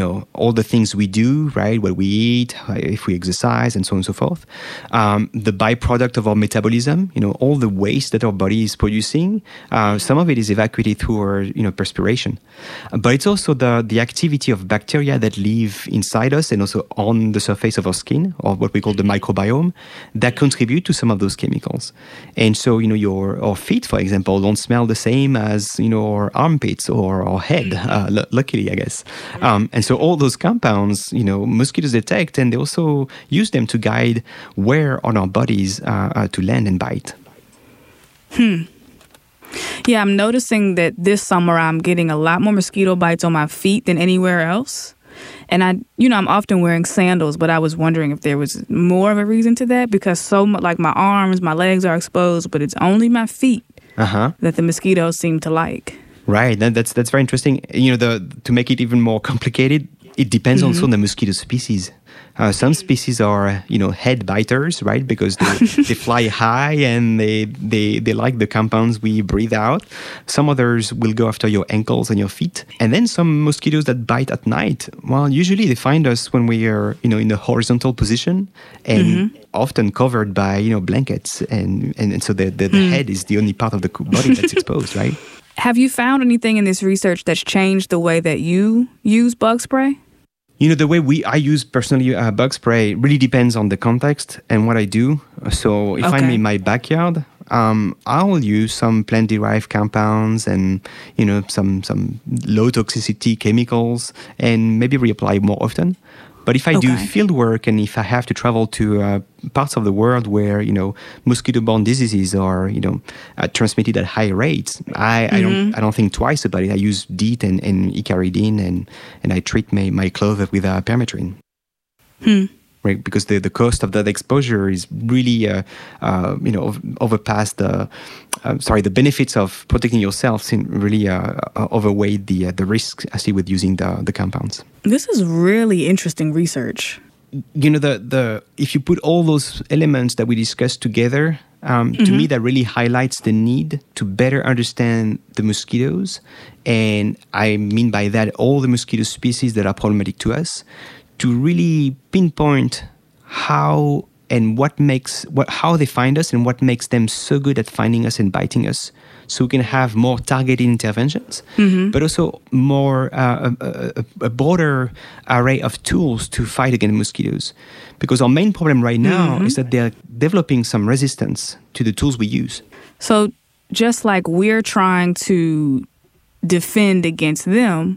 all the things we do, right? What we eat, if we exercise, and so on and so forth. The byproduct of our metabolism, all the waste that our body is producing, some of it is evacuated through our, perspiration. But it's also the activity of bacteria that live inside us and also on the surface of our skin, or what we call the microbiome, that contribute to some of those chemicals. And so, our feet, for example, don't smell the same as, our armpits or our head, luckily, I guess. And so all those compounds, mosquitoes detect, and they also use them to guide where on our bodies to land and bite. Yeah, I'm noticing that this summer I'm getting a lot more mosquito bites on my feet than anywhere else. And I'm often wearing sandals, but I was wondering if there was more of a reason to that, because like my arms, my legs are exposed, but it's only my feet that the mosquitoes seem to like. Right, that's very interesting. To make it even more complicated, it depends also on the mosquito species. Some species are, head biters, right? Because they fly high and they like the compounds we breathe out. Some others will go after your ankles and your feet. And then some mosquitoes that bite at night, well, usually they find us when we are, in a horizontal position and often covered by, blankets. And so the head is the only part of the body that's exposed, right? Have you found anything in this research that's changed the way that you use bug spray? The way I use personally bug spray really depends on the context and what I do. So if I'm in my backyard, I'll use some plant-derived compounds and, some low toxicity chemicals and maybe reapply more often. But if I do field work and if I have to travel to parts of the world where, mosquito-borne diseases are, transmitted at high rates, I don't think twice about it. I use DEET and icaridine and I treat my clothes with permethrin. Right, because the cost of that exposure is really, overpassed the benefits of protecting yourself really overweigh the risks I see with using the compounds. This is really interesting research. If you put all those elements that we discussed together, to me that really highlights the need to better understand the mosquitoes, and I mean by that all the mosquito species that are problematic to us, to really pinpoint how and how they find us and what makes them so good at finding us and biting us, so we can have more targeted interventions, but also more a broader array of tools to fight against mosquitoes. Because our main problem right now is that they're developing some resistance to the tools we use. So just like we're trying to defend against them,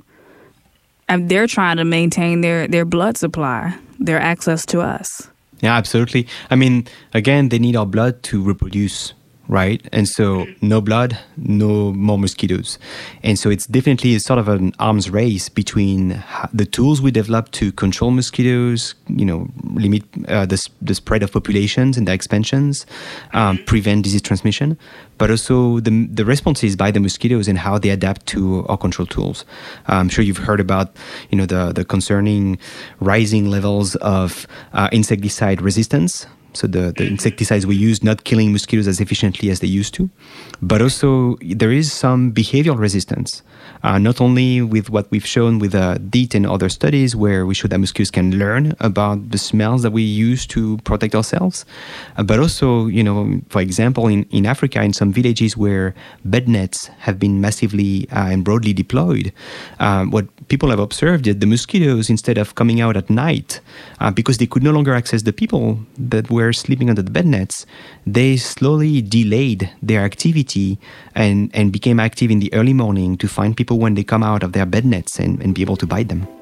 and they're trying to maintain their blood supply, their access to us. Yeah, absolutely. I mean, again, they need our blood to reproduce, right? And so no blood, no more mosquitoes. And so it's definitely sort of an arms race between the tools we develop to control mosquitoes, limit the spread of populations and their expansions, prevent disease transmission, but also the responses by the mosquitoes and how they adapt to our control tools. I'm sure you've heard about, the concerning rising levels of insecticide resistance. So the insecticides we use not killing mosquitoes as efficiently as they used to. But also there is some behavioral resistance, not only with what we've shown with DEET and other studies where we show that mosquitoes can learn about the smells that we use to protect ourselves, but also, for example, in Africa, in some villages where bed nets have been massively and broadly deployed, what people have observed is the mosquitoes, instead of coming out at night, because they could no longer access the people that were sleeping under the bed nets, they slowly delayed their activity and became active in the early morning to find people when they come out of their bed nets and be able to bite them.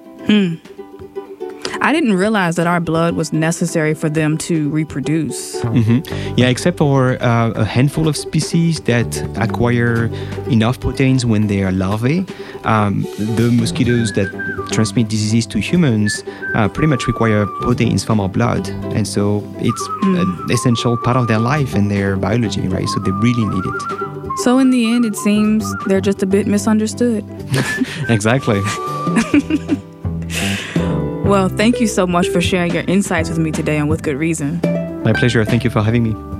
I didn't realize that our blood was necessary for them to reproduce. Yeah, except for a handful of species that acquire enough proteins when they are larvae. The mosquitoes that transmit diseases to humans pretty much require proteins from our blood. And so it's an essential part of their life and their biology, right? So they really need it. So in the end, it seems they're just a bit misunderstood. Exactly. Well, thank you so much for sharing your insights with me today, and with good reason. My pleasure. Thank you for having me.